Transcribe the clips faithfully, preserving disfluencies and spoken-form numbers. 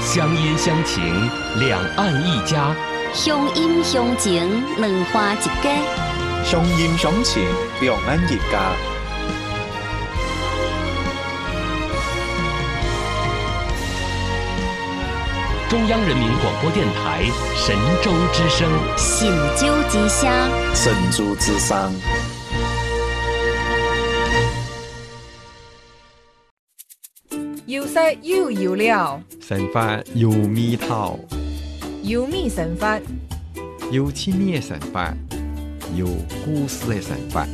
乡音乡情，两岸一家。 乡音乡情，两花一家。 乡音乡情，两岸一家。 中央人民广播电台神州之声， 神州之声， 神州之声。 有色又有料， 神法有味道， 有味神法， 有亲密的神法，有故事的神法。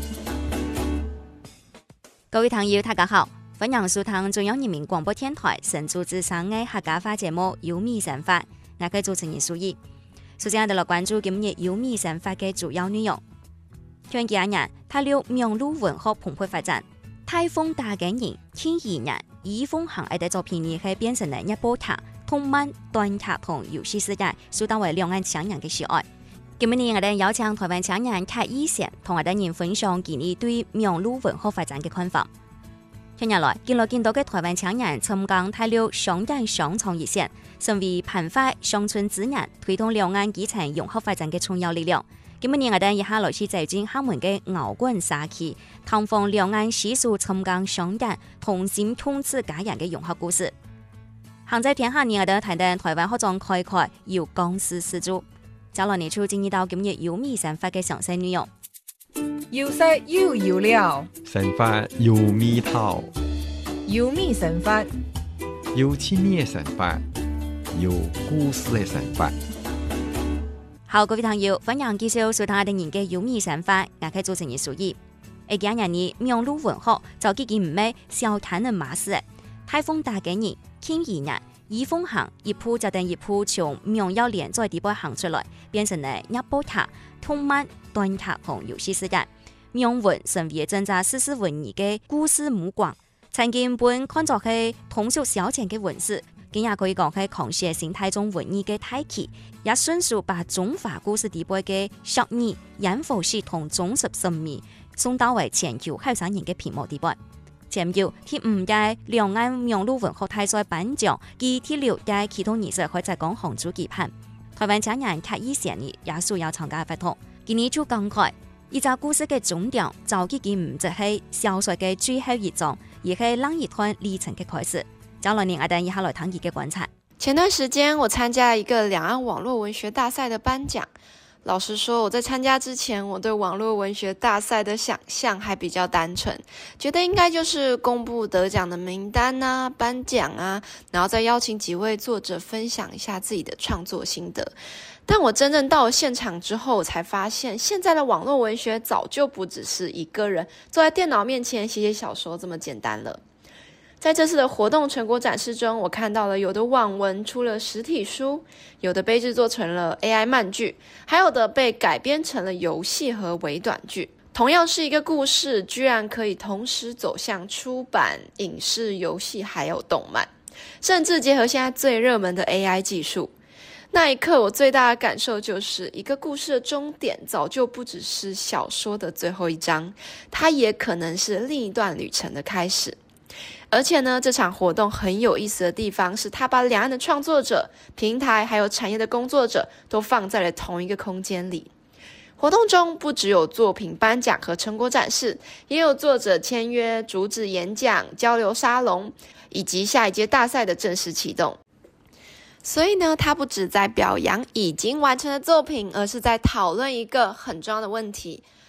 各位朋友，大家好，歡迎收聽中央人民廣播電台神州之聲嘅客家話節目《有味神法》，我係主持人蘇怡。首先，我哋來關注今日《有味神法》嘅主要內容。前幾年，大陸苗栗文學蓬勃發展，颱風打嘅人天二年。以風行愛的作品呢，係變成了一部劇、動漫、短劇同遊戲世界，受到為兩岸鄉人嘅喜愛。今年我哋邀請台灣鄉人闕以賢同我哋人分享佢哋對苗栗文學發展嘅看法。近日來，見到見到嘅台灣鄉人參加大陸商人商創熱線，成為盤發鄉村資源，推動兩岸基層融合發展嘅重要力量。今年我哋以下來去走進廈門嘅牛郡社區，探訪兩岸少數參加商人同佔統治家人嘅融合故事。行在天下年我哋談到台灣學種開開要江絲絲竹，接落嚟就進入到今日有味神法嘅詳細內容。 有色又有料， 神法有味道， 有味神法， 有親密的神法，有故事的神法。 好，各位朋友，歡迎繼續收聽我哋人嘅有味神法，我係主持人蘇怡。而今日呢，苗栗文學就幾件唔係小攤嘅馬事，颱風打嘅人天二年，以風行一鋪就等一鋪從苗栗連載地步行出來，變成了一部劇、動漫、短劇同遊戲世界。苗文成為真正史詩文藝嘅故事母港，曾經本看作係通俗消遣嘅文史。今也可以講係抗寫生態中文藝嘅大旗，也迅速把中華故事地位嘅學義、演佛系同忠實神秘送到為全球後生人嘅屏幕地位。前要第五屆兩岸苗栗文學大賽頒獎，及第六屆啟動儀式開在廣杭州舉辦。台灣鄉人闕以賢呢也需要參加活動。今年就感慨，一個故事嘅終點就已經唔只係小說嘅最後一章，而係另一段歷程嘅開始。交流年，我等一下來談一個觀察。 前段時間，我參加了一個兩岸網絡文學大賽的頒獎。老實說，我在參加之前，我對網絡文學大賽的想象還比較單純，覺得應該就是公布得獎的名單啊、頒獎啊，然後再邀請幾位作者分享一下自己的創作心得。但我真正到了現場之後，我才發現現在的網絡文學早就不只是一個人坐在電腦面前寫寫小說這麼簡單了。在這次的活動成果展示中，我看到了有的網文出了實體書，有的被製作成了 A I 漫劇，還有的被改編成了遊戲和微短劇。同樣是一個故事，居然可以同時走向出版、影視、遊戲還有動漫，甚至結合現在最熱門的 A I 技術。那一刻我最大的感受就是一個故事的終點早就不只是小說的最後一章，它也可能是另一段旅程的開始。而且呢，這場活動很有意思的地方是，他把兩岸的創作者、平台還有產業的工作者都放在了同一個空間裡。活動中不只有作品頒獎和成果展示，也有作者簽約、主旨演講、交流沙龍，以及下一屆大賽的正式啟動。所以呢，他不只在表揚已經完成的作品，而是在討論一個很重要的問題。